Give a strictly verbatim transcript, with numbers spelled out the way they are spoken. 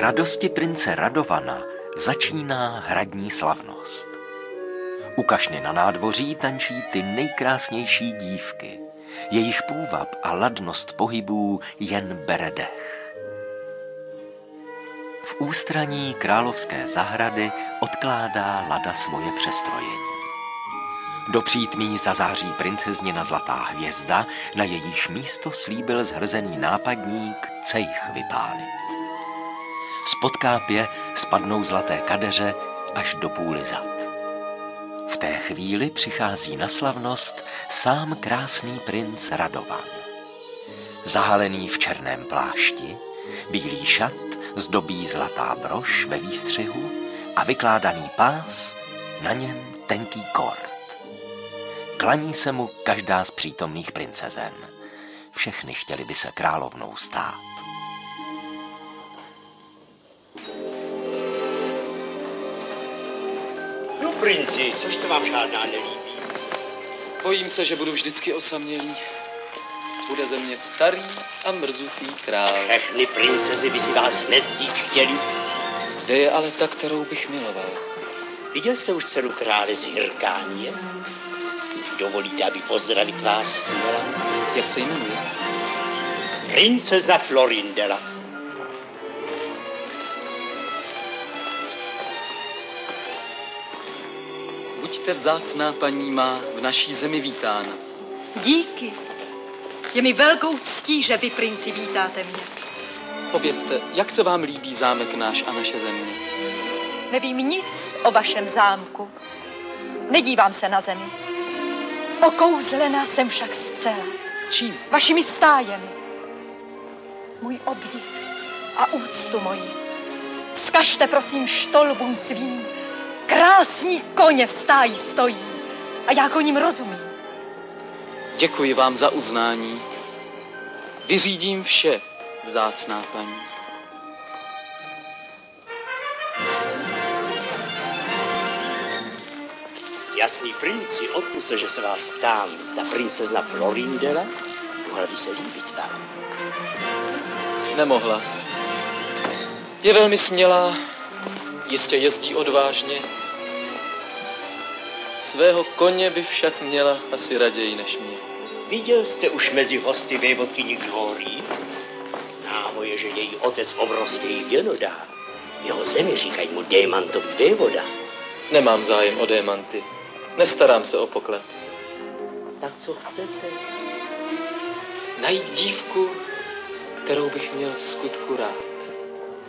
radosti prince Radovana začíná hradní slavnost. U kašny na nádvoří tančí ty nejkrásnější dívky. Jejich půvab a ladnost pohybů jen bere dech. V ústraní královské zahrady odkládá Lada svoje přestrojení. Do přítmí zazáří princeznina zlatá hvězda, na jejíž místo slíbil zhrzený nápadník cejch vypálit. Spod kápě spadnou zlaté kadeře až do půly zad. V té chvíli přichází na slavnost sám krásný princ Radovan. Zahalený v černém plášti, bílý šat zdobí zlatá brož ve výstřihu a vykládaný pás, na něm tenký kort. Klaní se mu každá z přítomných princezen. Všechny chtěly by se královnou stát. No, princi, což se vám žádná nelíbí? Bojím se, že budu vždycky osamělý. Bude ze mě starý a mrzutý král. Všechny princezy by si vás hned vzít chtěli. Kde je ale ta, kterou bych miloval? Viděl jste už dceru krále z Hyrkánie? Dovolíte, aby pozdravit vás směla? Jak se jmenuje? Princeza Florindela. Buďte vzácná paní má v naší zemi vítána. Díky. Je mi velkou ctí, že vy, princi, vítáte mě. Povězte, jak se vám líbí zámek náš a naše země? Nevím nic o vašem zámku. Nedívám se na zemi. Okouzlená jsem však zcela. Čím? Vašimi stájemi. Můj obdiv a úctu moji vzkažte prosím štolbům svým. Krásní koně v stáji stojí a já koním rozumím. Děkuji vám za uznání. Vyřídím vše, vzácná paní. Jasný princi, odpusťte, že se vás ptám, zda princezna Florindela mohla by se líbit vám. Nemohla. Je velmi smělá, jistě jezdí odvážně. Svého koně by však měla asi raději než mě. Viděl jste už mezi hosty vévodkyni Glorii? Známo je, že její otec obrovský věnodá. Jeho zemi říkají mu démantový vévoda. Nemám zájem o démanty. Nestarám se o poklad. Tak co chcete? Najít dívku, kterou bych měl v skutku rád.